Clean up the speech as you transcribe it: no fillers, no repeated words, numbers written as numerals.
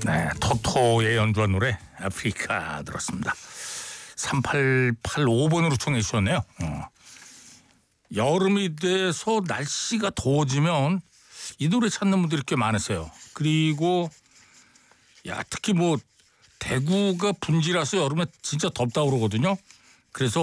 네, 토토의 연주한 노래 아프리카 들었습니다. 3885번으로 청해 주셨네요. 여름이 돼서 날씨가 더워지면 이 노래 찾는 분들이 꽤 많으세요. 그리고 특히 대구가 분지라서 여름에 진짜 덥다고 그러거든요. 그래서